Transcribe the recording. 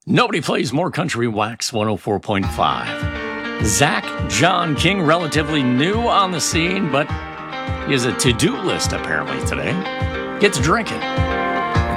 Nobody plays more country. Wax 104.5. Zach John King, relatively new on the scene, but he has a to-do list apparently today. Gets drinking.